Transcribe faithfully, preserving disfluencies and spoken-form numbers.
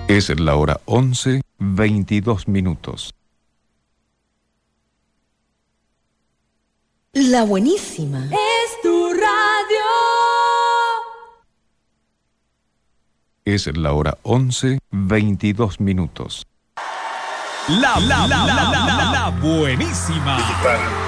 Es la hora once, veintidós minutos. La buenísima. Es tu radio. Es la hora once, veintidós minutos. La, la, la, la, la, la, la buenísima.